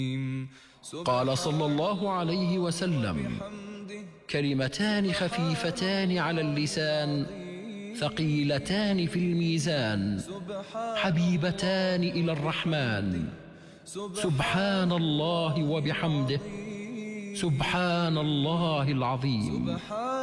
قال صلى الله عليه وسلم: كلمتان خفيفتان على اللسان ثقيلتان في الميزان حبيبتان إلى الرحمن، سبحان الله وبحمده، سبحان الله العظيم.